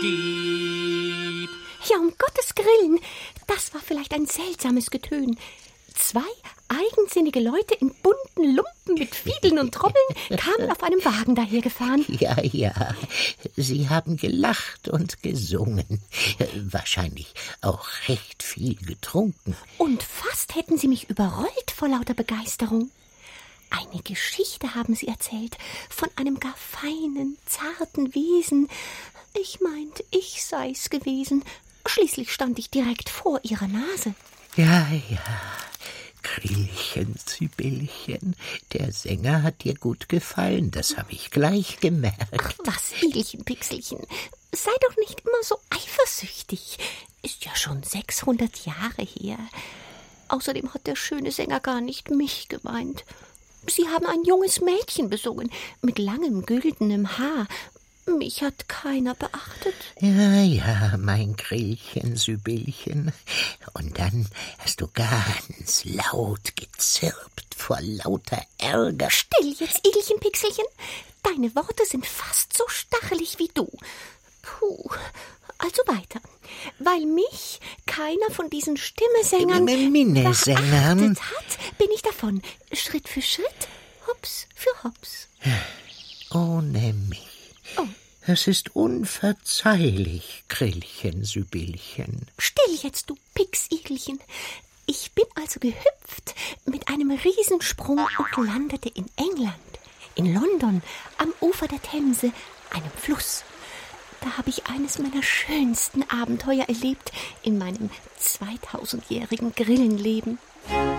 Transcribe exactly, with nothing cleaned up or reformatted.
gibt. Ja, um Gottes Grillen, das war vielleicht ein seltsames Getön. Zwei eigensinnige Leute in bunten Lumpen mit Fiedeln und Trommeln kamen auf einem Wagen dahergefahren. Ja, ja, sie haben gelacht und gesungen. Wahrscheinlich auch recht viel getrunken. Und fast hätten sie mich überrollt vor lauter Begeisterung. Eine Geschichte haben sie erzählt, von einem gar feinen, zarten Wesen. Ich meinte, ich sei's gewesen. Schließlich stand ich direkt vor ihrer Nase. Ja, ja, Grillchen, Sibillchen, der Sänger hat dir gut gefallen, das habe ich gleich gemerkt. Ach, was, Igelchen, Pixelchen, sei doch nicht immer so eifersüchtig. Ist ja schon sechshundert Jahre her. Außerdem hat der schöne Sänger gar nicht mich gemeint. Sie haben ein junges Mädchen besungen, mit langem, güldenem Haar. Mich hat keiner beachtet. Ja, ja, mein Grillchen, Sibillchen. Und dann hast du ganz laut gezirpt vor lauter Ärger. Still jetzt, Igelchen, Pixelchen. Deine Worte sind fast so stachelig wie du. Puh, also weiter. Weil mich keiner von diesen Stimmesängern Minnesängern beachtet hat, bin ich davon, Schritt für Schritt, Hops für Hops. Ohne mich. Oh. Das ist unverzeihlich, Grillchen, Sibillchen. Still jetzt, du Pixigelchen. Ich bin also gehüpft mit einem Riesensprung und landete in England, in London, am Ufer der Themse, einem Fluss. Da habe ich eines meiner schönsten Abenteuer erlebt in meinem zweitausendjährigen Grillenleben.